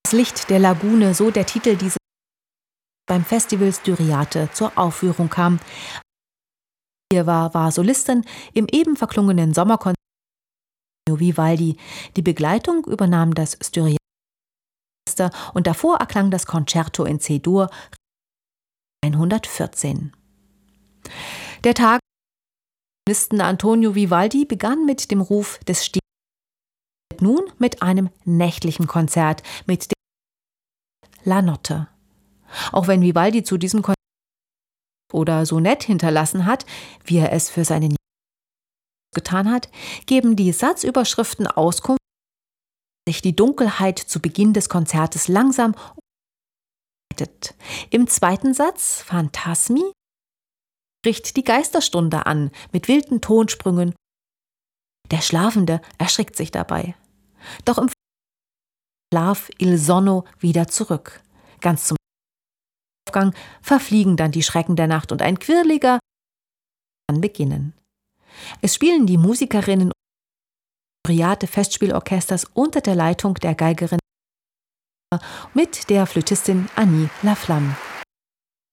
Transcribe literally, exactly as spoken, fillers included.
Das Licht der Lagune, so der Titel dieses beim Festival Styriate zur Aufführung kam. Hier war, war Solistin im eben verklungenen Sommerkonzert Vivaldi. Die Begleitung übernahm das Styriate und davor erklang das Concerto in C-Dur hundertvierzehn. Der Tag des Komponisten Antonio Vivaldi begann mit dem Ruf des Stiers, nun mit einem nächtlichen Konzert mit dem La Notte. Auch wenn Vivaldi zu diesem Konzert oder Sonett hinterlassen hat, wie er es für seinen getan hat, geben die Satzüberschriften Auskunft, dass sich die Dunkelheit zu Beginn des Konzertes langsam umleitet. Im zweiten Satz, Phantasmi, bricht die Geisterstunde an mit wilden Tonsprüngen. Der Schlafende erschrickt sich dabei. Doch im Schlaf Il Sonno wieder zurück. Ganz zum Aufgang verfliegen dann die Schrecken der Nacht und ein quirliger kann beginnen. Es spielen die Musikerinnen des Styriate Festspielorchesters unter der Leitung der Geigerin mit der Flötistin Annie Laflamme.